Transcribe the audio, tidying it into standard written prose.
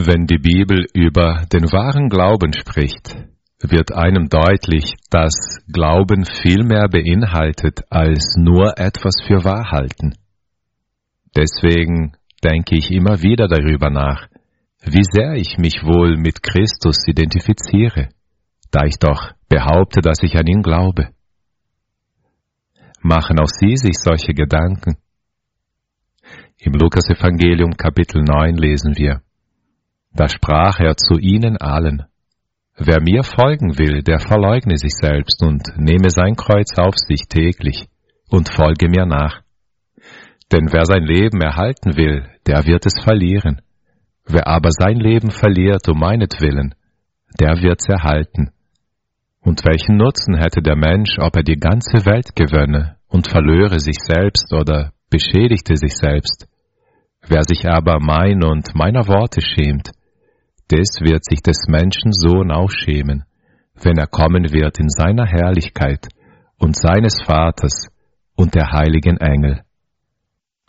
Wenn die Bibel über den wahren Glauben spricht, wird einem deutlich, dass Glauben viel mehr beinhaltet als nur etwas für wahr halten. Deswegen denke ich immer wieder darüber nach, wie sehr ich mich wohl mit Christus identifiziere, da ich doch behaupte, dass ich an ihn glaube. Machen auch Sie sich solche Gedanken? Im Lukas-Evangelium Kapitel 9 lesen wir: Da sprach er zu ihnen allen: Wer mir folgen will, der verleugne sich selbst und nehme sein Kreuz auf sich täglich und folge mir nach. Denn wer sein Leben erhalten will, der wird es verlieren. Wer aber sein Leben verliert um meinetwillen, der wird's erhalten. Und welchen Nutzen hätte der Mensch, ob er die ganze Welt gewönne und verlöre sich selbst oder beschädigte sich selbst? Wer sich aber mein und meiner Worte schämt, des wird sich des Menschen Sohn auch schämen, wenn er kommen wird in seiner Herrlichkeit und seines Vaters und der heiligen Engel.